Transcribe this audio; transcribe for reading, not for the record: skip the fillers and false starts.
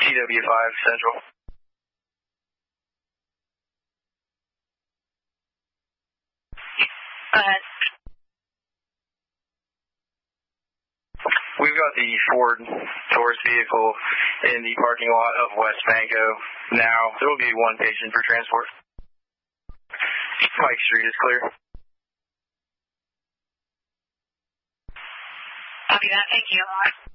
TW5 Central. Go ahead. We've got the Ford Taurus vehicle in the parking lot of West Banco now. There will be one patient for transport. Pike Street is clear. Copy that. Thank you.